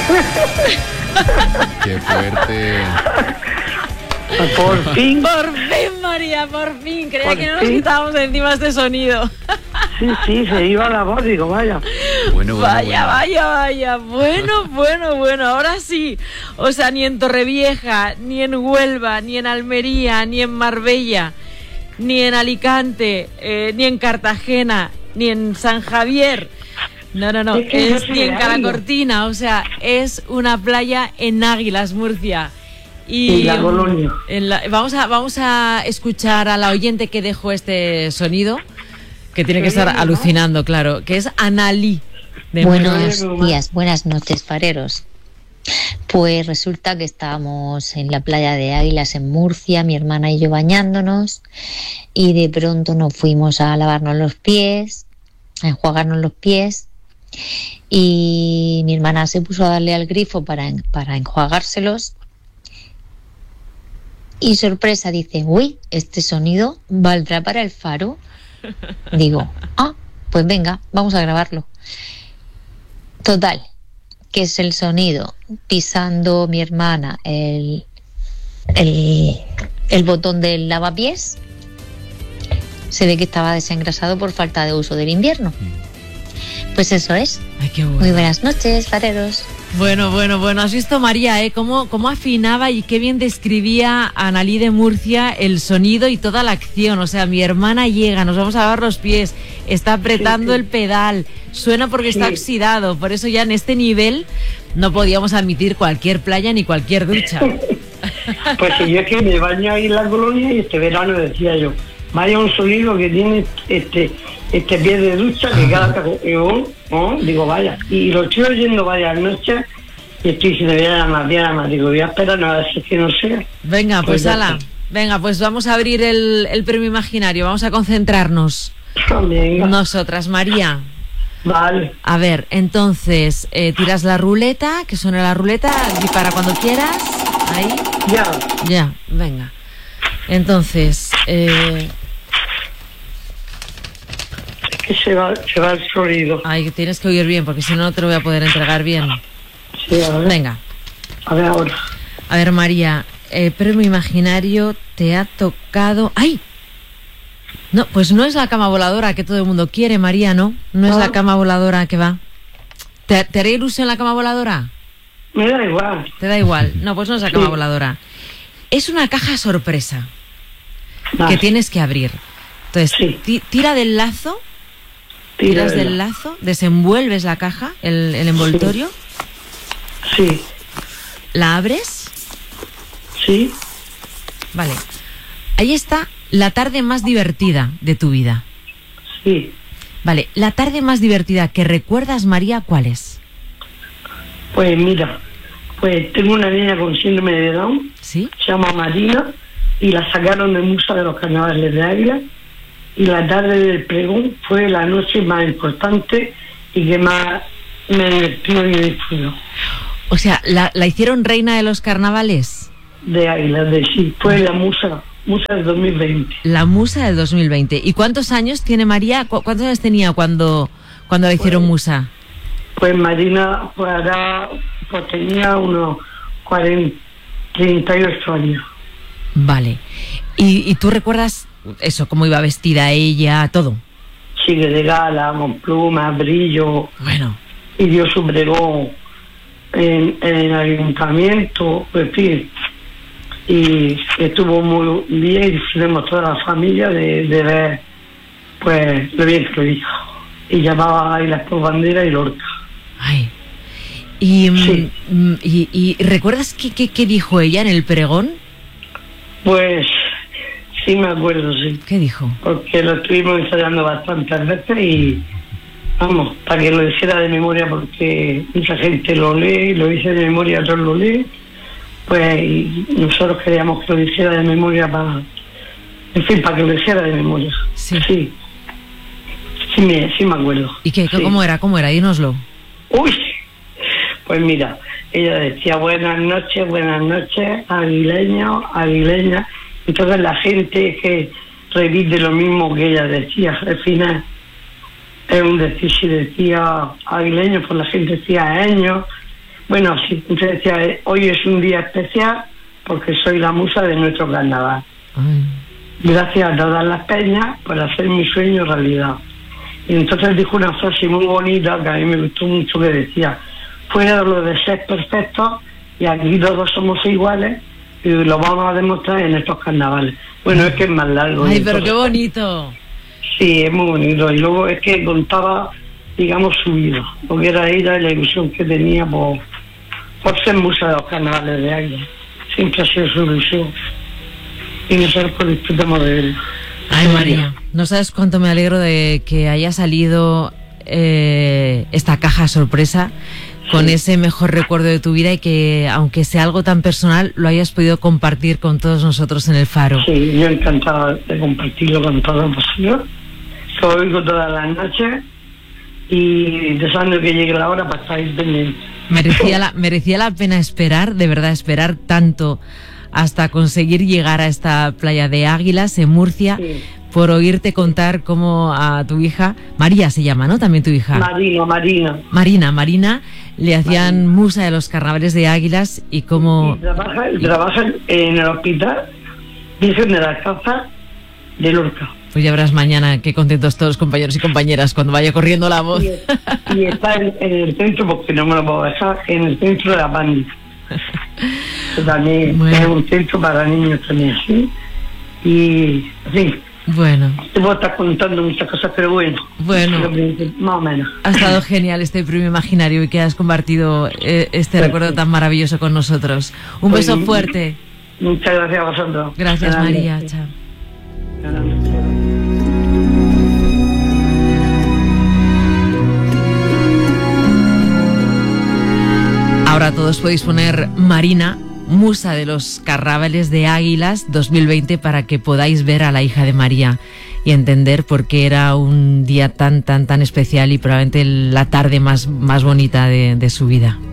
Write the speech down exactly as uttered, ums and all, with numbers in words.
Qué fuerte. Por fin. Por fin, María, por fin. Creía Por que no nos fin. quitábamos de encima este sonido. Sí, sí, se iba la voz, digo, vaya. Bueno, bueno, Vaya, bueno. vaya, vaya. Bueno, bueno, bueno. Ahora sí. O sea, ni en Torrevieja, ni en Huelva, ni en Almería, ni en Marbella, ni en Alicante, eh, ni en Cartagena, ni en San Javier. No, no, no. Es que Es no ni sé en algo. Calacortina. O sea, es una playa en Águilas, Murcia. Y En La Colonia. en la- vamos, a, vamos a escuchar a la oyente que dejó este sonido, que tiene que estar alucinando, claro, que es Analí. De Buenos Murcia. días, buenas noches, fareros. Pues resulta que estábamos en la playa de Águilas en Murcia, mi hermana y yo bañándonos, y de pronto nos fuimos a lavarnos los pies, a enjuagarnos los pies, y mi hermana se puso a darle al grifo para, en- para enjuagárselos, y sorpresa dice, uy, este sonido valdrá para el faro. Digo, ah, pues venga, vamos a grabarlo. Total, que es el sonido pisando mi hermana el, el, el botón del lavapiés. Se ve que estaba desengrasado por falta de uso del invierno. Pues eso es. Ay, qué bueno. Muy buenas noches, fareros. Bueno, bueno, bueno. Has visto, María, ¿eh? Cómo, cómo afinaba y qué bien describía Analí de Murcia el sonido y toda la acción. O sea, mi hermana llega, nos vamos a lavar los pies, está apretando Sí, sí. el pedal, suena porque está Sí. oxidado. Por eso ya en este nivel no podíamos admitir cualquier playa ni cualquier ducha. Pues si yo es que me baño ahí en La Colonia y este verano decía yo, vaya un sonido que tiene este este pie de ducha que cada vez que oh, oh, digo vaya, y lo estoy oyendo varias noches y estoy diciendo voy a llamar, voy a llamar, digo voy a esperar a ver si es que no sea. Venga, pues Pues ya ala. está. Venga, pues vamos a abrir el, el premio imaginario. Vamos a concentrarnos. Venga, Nosotras, María. vale, A ver, entonces, eh, tiras la ruleta, que suene la ruleta, y para cuando quieras. Ahí. ya, Ya, venga. Entonces, eh, es que se va, se va el sonido. ay, tienes que oír bien, porque si no, no te lo voy a poder entregar bien. Sí, a ver, Venga. a ver ahora. A ver, María, eh, premio imaginario te ha tocado... ¡Ay! No, pues no es la cama voladora que todo el mundo quiere, María, ¿no? No es Ah. la cama voladora que va. ¿Te, te haré ilusión la cama voladora? Me da igual. ¿Te da igual? No, pues no es la cama Sí. voladora. Es una caja sorpresa Vale, que tienes que abrir. Entonces, Sí. ti- tira del lazo, tiras tírala. del lazo, desenvuelves la caja, el, el envoltorio, Sí, la abres, sí, vale. Ahí está la tarde más divertida de tu vida. sí. Vale, la tarde más divertida que recuerdas, María, ¿cuál es? Pues mira, pues tengo una niña con síndrome de Down, ¿Sí? se llama Marina, y la sacaron de Musa de los Carnavales de Águila, y la tarde del pregón fue la noche más importante y que más me divertió y disfrutó. O sea, ¿la, la hicieron reina de los carnavales? De Águila, de sí, fue la Musa, Musa del dos mil veinte. La musa del dos mil veinte. ¿Y cuántos años tiene María? ¿Cu- ¿Cuántos años tenía cuando, cuando la hicieron musa? Pues Marina pues, ahora, pues tenía unos cuarenta, treinta y ocho años. Vale. ¿Y, y tú recuerdas eso, cómo iba vestida ella, todo? Sigue de gala, con plumas, brillo, Bueno, y dio su pregón en, en el ayuntamiento, en fin, y estuvo muy bien y disfrutamos toda la familia de, de ver pues lo bien que lo hizo, y llamaba a las por bandera y Lorca. ay. ¿Y, mm, Sí. mm, y, y recuerdas qué, qué, qué dijo ella en el pregón? Pues sí me acuerdo, sí, ¿Qué dijo? porque lo estuvimos ensayando bastantes veces y vamos, para que lo hiciera de memoria, porque mucha gente lo lee, lo dice de memoria, otros lo leen, pues y nosotros queríamos que lo hiciera de memoria para, en fin, para que lo hiciera de memoria. Sí. Sí, sí me, sí me acuerdo. ¿Y qué? Sí. ¿Cómo era? ¿Cómo era? Dínoslo. Uy, pues mira, ella decía buenas noches, buenas noches, aguileños, aguileñas. Entonces la gente que repite lo mismo que ella decía, al final es un decir, si decía aguileños, pues la gente decía años, Bueno, sí, entonces decía, eh, hoy es un día especial porque soy la musa de nuestro carnaval. Ay. Gracias a todas las peñas por hacer mi sueño realidad. Y entonces dijo una frase muy bonita que a mí me gustó mucho, que decía, fuera de lo de ser perfectos, y aquí todos somos iguales, y lo vamos a demostrar en estos carnavales. Bueno, es que es más largo. Ay, entonces, pero qué bonito. sí, es muy bonito. Y luego es que contaba, digamos, su vida, porque era ella y la ilusión que tenía por, por ser musa de los carnavales de Águila. Siempre ha sido su ilusión. Y nosotros disfrutamos de él. Ay, María, no sabes cuánto me alegro de que haya salido eh, esta caja sorpresa con Sí. ese mejor recuerdo de tu vida y que, aunque sea algo tan personal, lo hayas podido compartir con todos nosotros en el Faro. Sí, yo encantado de compartirlo con todos vosotros. Lo oigo todas las noches y deseando que llegue la hora para estar ahí pendiente. Merecía la, merecía la pena esperar, de verdad, esperar tanto hasta conseguir llegar a esta playa de Águilas en Murcia, Sí. por oírte contar cómo a tu hija, María se llama, ¿no? También tu hija. Marina, Marina. Marina, Marina, le hacían musa de los carnavales de Águilas y cómo... Y trabaja, y trabaja en el hospital Virgen de las Causas de Lorca. Pues ya verás mañana qué contentos todos los compañeros y compañeras cuando vaya corriendo la voz. Y, y está en, en el centro, porque no me lo puedo dejar, en el centro de la Pandi. Que también Bueno. es un centro para niños también, ¿sí? Y, en fin, Bueno, te puedo estar contando muchas cosas, pero bueno. Bueno. Lo que- más o menos. ha estado genial este premio imaginario y que has compartido eh, este recuerdo tan maravilloso con nosotros. Un Pues, beso fuerte. Muchas gracias a vosotros. Gracias, Grande. María. Chao. Grande. Ahora todos podéis poner Marina, musa de los carnavales de Águilas dos mil veinte, para que podáis ver a la hija de María y entender por qué era un día tan, tan, tan especial y probablemente la tarde más, más bonita de, de su vida.